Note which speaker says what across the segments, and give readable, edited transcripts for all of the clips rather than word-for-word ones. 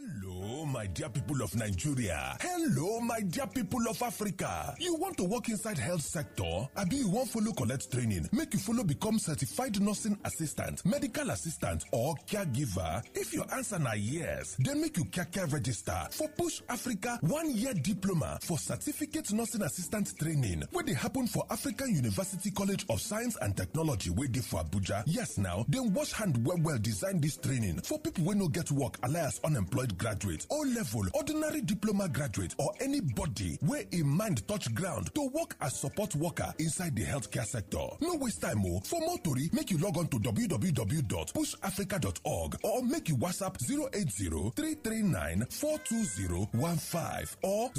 Speaker 1: Hello, my dear people of Nigeria. Hello, my dear people of Africa. You want to work inside health sector? Abi you wan follow collect training? Make you follow become certified nursing assistant, medical assistant, or caregiver? If your answer na yes, then make you kaka register for Push Africa 1-year diploma for certificate nursing assistant training wey dey happen for African University College of Science and Technology wey dey for Abuja. Yes now, dem wash hand well design this training for people wey no get work alias unemployed graduate, O-level, ordinary diploma graduate, or anybody where in mind touch ground to work as support worker inside the healthcare sector. No waste time o. For more tori, make you log on to www.pushafrica.org or make you WhatsApp 080-339-42015 or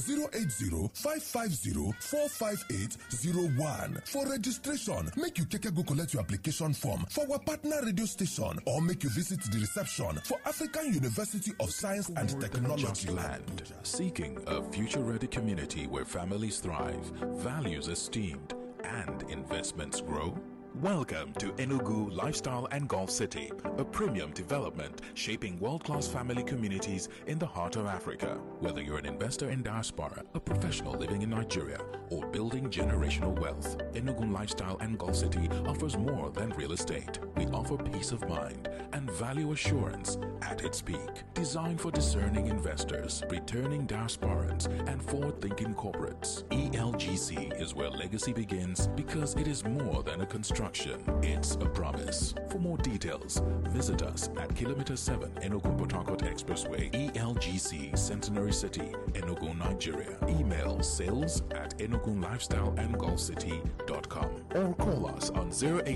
Speaker 1: 080-550-45801. For registration, make you keke go collect your application form for our partner radio station or make you visit the reception for African University of Science and Technology.
Speaker 2: Just land, seeking a future-ready community where families thrive, values esteemed, and investments grow? Welcome to Enugu Lifestyle and Golf City, a premium development shaping world-class family communities in the heart of Africa. Whether you're an investor in diaspora, a professional living in Nigeria, or building generational wealth, Enugu Lifestyle and Golf City offers more than real estate. We offer peace of mind and value assurance at its peak. Designed for discerning investors, returning diasporans, and forward-thinking corporates, ELGC is where legacy begins because it is more than a construction. It's a promise. For more details, visit us at Kilometer 7 Enugu-Port Harcourt Expressway, ELGC, Centenary City, Enugu, Nigeria. Email sales@enugulifestyleandgolfcity.com or call us on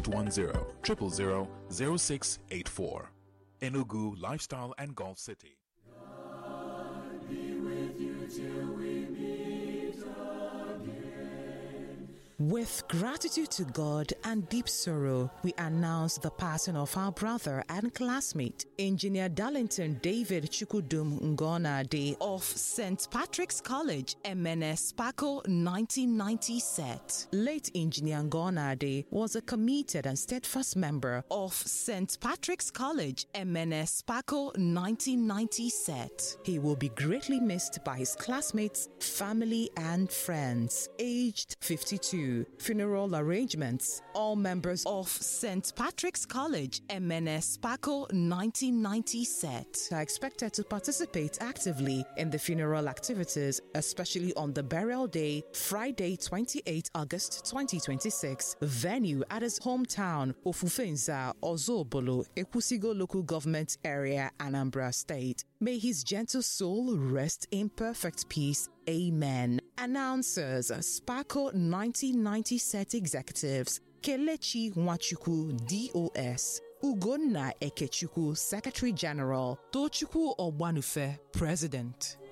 Speaker 2: 0810-000-0684. Enugu Lifestyle and Golf City.
Speaker 3: God be with you till we meet again.
Speaker 4: With gratitude to God and deep sorrow, we announce the passing of our brother and classmate, Engineer Darlington David Chukudum Ngonade of St. Patrick's College, MNS Paco 1990 set. Late Engineer Ngonade was a committed and steadfast member of St. Patrick's College, MNS Paco 1990 set. He will be greatly missed by his classmates, family, and friends. Aged 52. Funeral arrangements. All members of St. Patrick's College, MNS Paco 1990 set are expected to participate actively in the funeral activities, especially on the burial day, Friday, 28 August 2026. Venue at his hometown, Ofufenza, Ozobolo, Ekwusigo Local Government Area, Anambra State. May his gentle soul rest in perfect peace. Amen. Announcers, Spaco 1990 set executives, Kelechi Nwachukwu, DOS, Ugonna Ekechukwu, Secretary General, Tochukwu Ogbanufe, President.